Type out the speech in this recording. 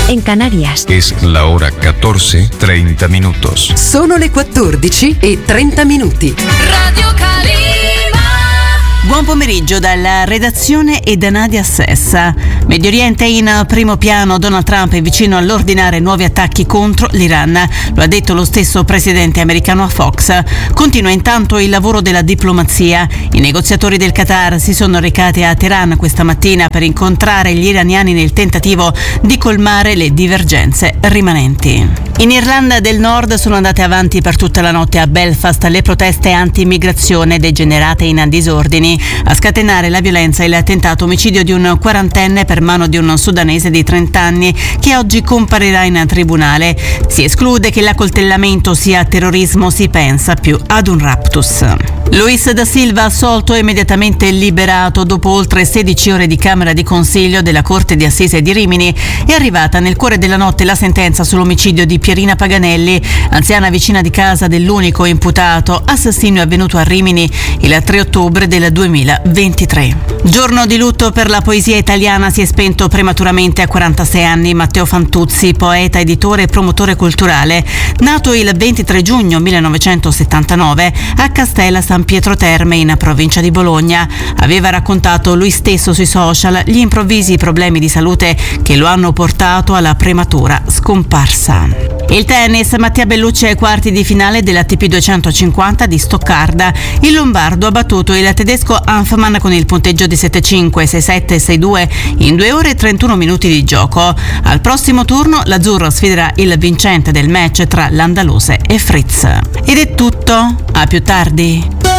en Canarias. Es la hora 14:30 minutos. Sono le 14:30. Radio Calima. Buon pomeriggio dalla redazione e da Nadia Sessa. Medio Oriente in primo piano, Donald Trump è vicino all'ordinare nuovi attacchi contro l'Iran. Lo ha detto lo stesso presidente americano a Fox. Continua intanto il lavoro della diplomazia. I negoziatori del Qatar si sono recati a Teheran questa mattina per incontrare gli iraniani nel tentativo di colmare le divergenze rimanenti. In Irlanda del Nord sono andate avanti per tutta la notte a Belfast le proteste anti-immigrazione degenerate in disordini. A scatenare la violenza il tentato omicidio di un quarantenne per mano di un sudanese di 30 anni che oggi comparirà in tribunale. Si esclude che l'accoltellamento sia terrorismo, si pensa più ad un raptus. Luis da Silva assolto e immediatamente liberato dopo oltre 16 ore di Camera di Consiglio della Corte di Assise di Rimini. È arrivata nel cuore della notte la sentenza sull'omicidio di Pierina Paganelli, anziana vicina di casa dell'unico imputato, assassinio avvenuto a Rimini il 3 ottobre del 2023. Giorno di lutto per la poesia italiana. Si è spento prematuramente a 46 anni Matteo Fantuzzi, poeta, editore e promotore culturale. Nato il 23 giugno 1979 a Castella San Pietro Terme in provincia di Bologna. Aveva raccontato lui stesso sui social gli improvvisi problemi di salute che lo hanno portato alla prematura scomparsa. Il tennis, Mattia Bellucci ai quarti di finale dell'ATP 250 di Stoccarda. Il lombardo ha battuto il tedesco Hanfmann con il punteggio di 7-5, 6-7 e 6-2 in 2 ore e 31 minuti di gioco. Al prossimo turno l'azzurro sfiderà il vincente del match tra l'andaluse e Fritz. Ed è tutto, a più tardi.